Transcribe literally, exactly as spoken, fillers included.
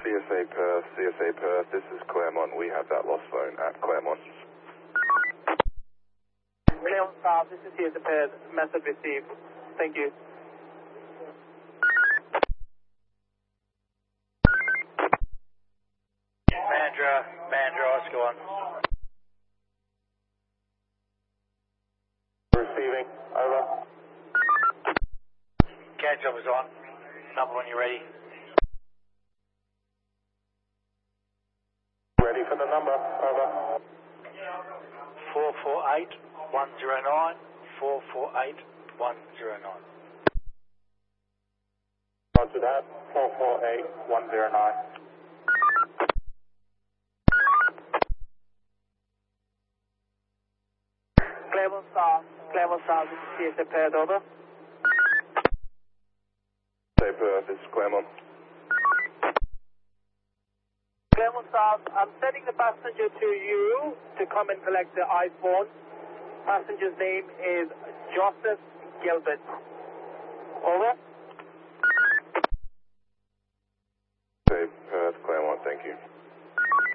S A Perth, C S A Perth, this is Claremont. We have that lost phone at Claremont. Claremont South, this is C S A Perth, message received. Thank you. Mandra, Mandra, Oscar one. Receiving, over. CAD job is on. Number when you're ready. Ready for the number, over. four four eight one zero nine, four four eight one zero nine. Roger that, four four eight one zero nine. Claremont South, Claremont South, this is C S A Perth, over. C S A Perth, this is Claremont. Claremont South, I'm sending the passenger to you to come and collect the iPhone. Passenger's name is Joseph Gilbert. Over.